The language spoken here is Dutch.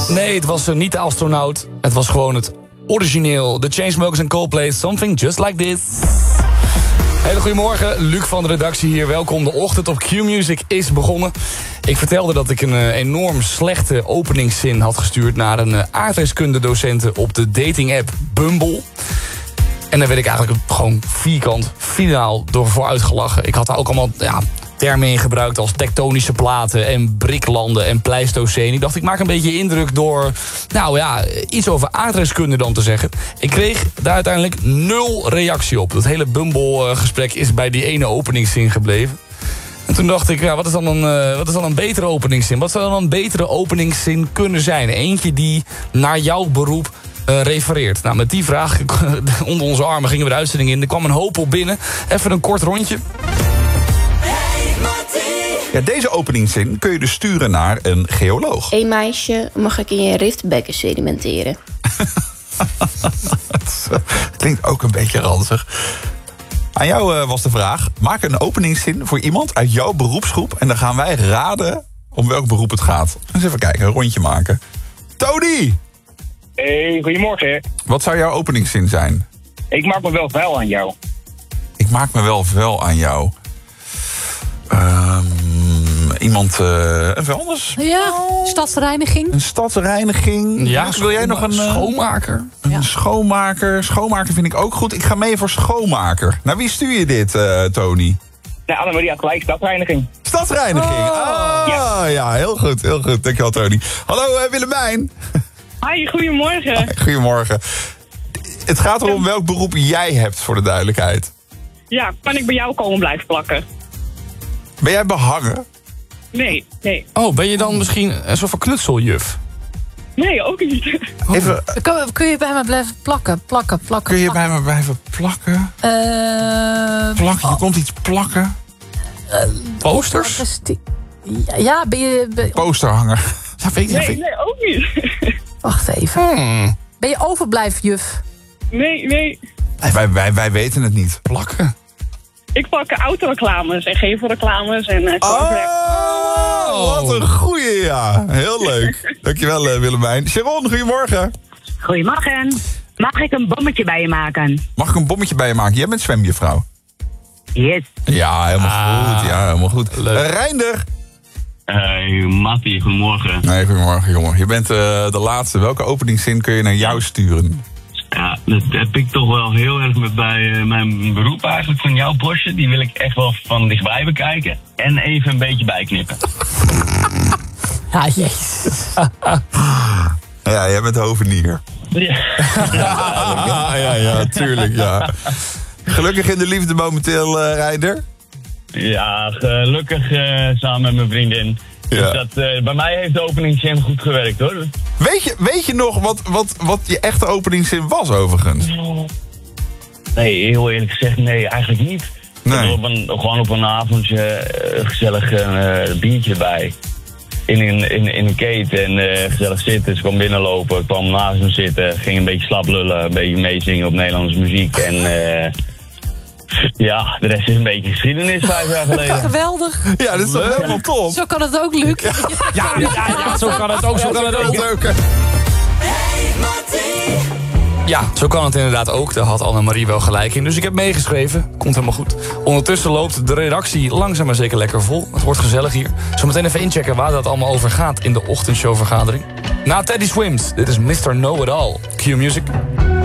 Nee, het was niet de astronaut. Het was gewoon het origineel. The Chainsmokers en Coldplay, Something Just Like This. Hele goedemorgen, Luc van de redactie hier. Welkom, de ochtend op Q-Music is begonnen. Ik vertelde dat ik een enorm slechte openingszin had gestuurd naar een aardrijkskundedocenten op de dating-app Bumble. En daar werd ik eigenlijk gewoon vierkant finaal door vooruitgelachen. Ik had daar ook allemaal termen in gebruikt als tektonische platen en briklanden en pleistoceen. Ik dacht, ik maak een beetje indruk door iets over aardrijkskunde dan te zeggen. Ik kreeg daar uiteindelijk 0 reactie op. Dat hele Bumble-gesprek is bij die ene openingszin gebleven. En toen dacht ik, wat is dan een betere openingszin? Wat zou dan een betere openingszin kunnen zijn? Eentje die naar jouw beroep refereert. Nou, met die vraag onder onze armen gingen we de uitzending in. Er kwam een hoop op binnen. Even een kort rondje. Ja, deze openingszin kun je dus sturen naar een geoloog. Hé meisje, mag ik in je riftbekken sedimenteren? Klinkt ook een beetje ranzig. Aan jou was de vraag, maak een openingszin voor iemand uit jouw beroepsgroep en dan gaan wij raden om welk beroep het gaat. Eens even kijken, een rondje maken. Tony! Hey, goedemorgen. Wat zou jouw openingszin zijn? Ik maak me wel vuil aan jou. Ik maak me wel vuil aan jou. Iemand, een vuilnis? Ja, stadsreiniging. Een stadsreiniging. Ja, wil jij nog een schoonmaker? Een schoonmaker. Schoonmaker vind ik ook goed. Ik ga mee voor schoonmaker. Naar wie stuur je dit, Tony? Nee, Annemarie had gelijk, stadsreiniging. Stadsreiniging. Ja, heel goed, heel goed. Dankjewel, Tony. Hallo, Willemijn. Hi, goedemorgen. Goedemorgen. Het gaat erom welk beroep jij hebt, voor de duidelijkheid. Ja, kan ik bij jou komen blijven plakken? Ben jij behangen? Nee. Oh, ben je dan misschien een soort van knutseljuf? Nee, ook niet. Even, Kun je bij me blijven plakken? kun je bij me blijven plakken? Plakken, er komt iets plakken. Posters? Ja, ben je... Posterhanger. Ja, weet ik Nee, ook niet. Wacht even. Ben je overblijfjuf? Nee. Wij weten het niet. Plakken? Ik plak autoreclames en gevelreclames en... Wat een goeie, ja. Heel leuk. Dankjewel, Willemijn. Sharon, goedemorgen. Goedemorgen. Mag ik een bommetje bij je maken? Mag ik een bommetje bij je maken? Jij bent zwemjuffrouw. Yes. Ja, helemaal goed. Ja, helemaal goed. Reinder. Hey, Mattie, goedemorgen. Nee, goedemorgen, jongen. Je bent de laatste. Welke openingszin kun je naar jou sturen? Ja, dat heb ik toch wel heel erg met bij mijn beroep eigenlijk van jouw bosje. Die wil ik echt wel van dichtbij bekijken. En even een beetje bijknippen. Ja, jezus. Ja, jij bent hovenier. Ja, tuurlijk, ja. Gelukkig in de liefde momenteel, Reinder? Ja, gelukkig samen met mijn vriendin. Ja. Dus bij mij heeft de openingszin goed gewerkt, hoor. Weet je nog wat je echte openingszin was, overigens? Nee, heel eerlijk gezegd, nee, eigenlijk niet. Nee. Gewoon op een avondje gezellig biertje erbij. In een keten en gezellig zitten. Ze kwam binnenlopen, kwam naast me zitten, ging een beetje slap lullen, een beetje meezingen op Nederlandse muziek. En ja, de rest is een beetje geschiedenis 5 jaar geleden. Geweldig. Ja, dat is toch helemaal top? Zo kan het ook, Luc. Ja, zo kan het ook. Ja, zo kan het inderdaad ook. Daar had Annemarie wel gelijk in. Dus ik heb meegeschreven. Komt helemaal goed. Ondertussen loopt de redactie langzaam maar zeker lekker vol. Het wordt gezellig hier. Zometeen even inchecken waar dat allemaal over gaat in de ochtendshowvergadering. Na Teddy Swims. Dit is Mr. Know-It-All. Q Music.